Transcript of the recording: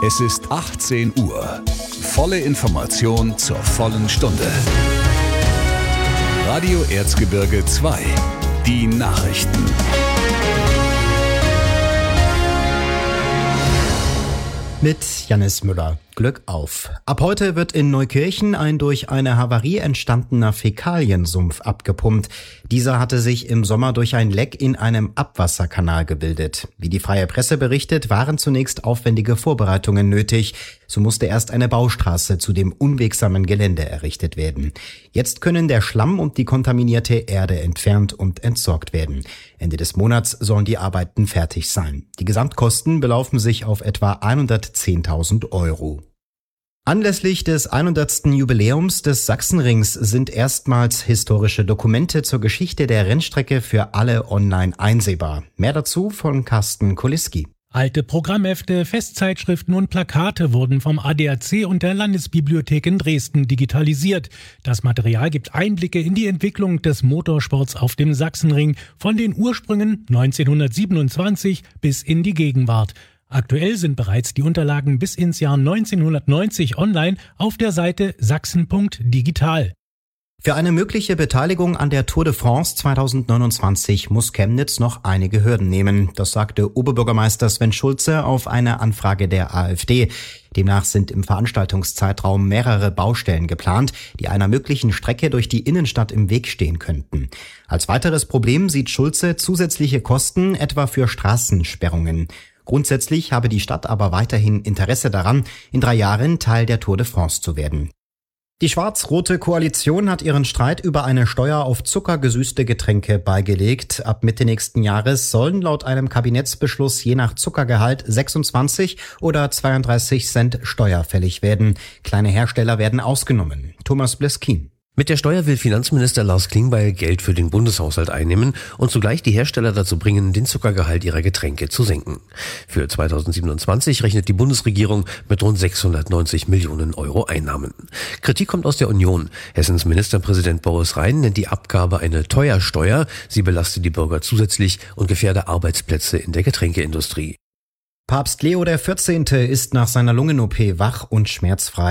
Es ist 18 Uhr. Volle Information zur vollen Stunde. Radio Erzgebirge 2. Die Nachrichten. Mit Jannis Müller. Glück auf. Ab heute wird in Neukirchen ein durch eine Havarie entstandener Fäkaliensumpf abgepumpt. Dieser hatte sich im Sommer durch ein Leck in einem Abwasserkanal gebildet. Wie die Freie Presse berichtet, waren zunächst aufwendige Vorbereitungen nötig. So musste erst eine Baustraße zu dem unwegsamen Gelände errichtet werden. Jetzt können der Schlamm und die kontaminierte Erde entfernt und entsorgt werden. Ende des Monats sollen die Arbeiten fertig sein. Die Gesamtkosten belaufen sich auf etwa 110.000 Euro. Anlässlich des 100. Jubiläums des Sachsenrings sind erstmals historische Dokumente zur Geschichte der Rennstrecke für alle online einsehbar. Mehr dazu von Carsten Koliski. Alte Programmhefte, Festzeitschriften und Plakate wurden vom ADAC und der Landesbibliothek in Dresden digitalisiert. Das Material gibt Einblicke in die Entwicklung des Motorsports auf dem Sachsenring von den Ursprüngen 1927 bis in die Gegenwart. Aktuell sind bereits die Unterlagen bis ins Jahr 1990 online auf der Seite sachsen.digital. Für eine mögliche Beteiligung an der Tour de France 2029 muss Chemnitz noch einige Hürden nehmen. Das sagte Oberbürgermeister Sven Schulze auf eine Anfrage der AfD. Demnach sind im Veranstaltungszeitraum mehrere Baustellen geplant, die einer möglichen Strecke durch die Innenstadt im Weg stehen könnten. Als weiteres Problem sieht Schulze zusätzliche Kosten, etwa für Straßensperrungen. Grundsätzlich habe die Stadt aber weiterhin Interesse daran, in 3 Jahren Teil der Tour de France zu werden. Die schwarz-rote Koalition hat ihren Streit über eine Steuer auf zuckergesüßte Getränke beigelegt. Ab Mitte nächsten Jahres sollen laut einem Kabinettsbeschluss je nach Zuckergehalt 26 oder 32 Cent steuerfällig werden. Kleine Hersteller werden ausgenommen. Thomas Bleskin. Mit der Steuer will Finanzminister Lars Klingbeil Geld für den Bundeshaushalt einnehmen und zugleich die Hersteller dazu bringen, den Zuckergehalt ihrer Getränke zu senken. Für 2027 rechnet die Bundesregierung mit rund 690 Millionen Euro Einnahmen. Kritik kommt aus der Union. Hessens Ministerpräsident Boris Rhein nennt die Abgabe eine Teuersteuer. Sie belaste die Bürger zusätzlich und gefährde Arbeitsplätze in der Getränkeindustrie. Papst Leo XIV. Ist nach seiner Lungen-OP wach und schmerzfrei.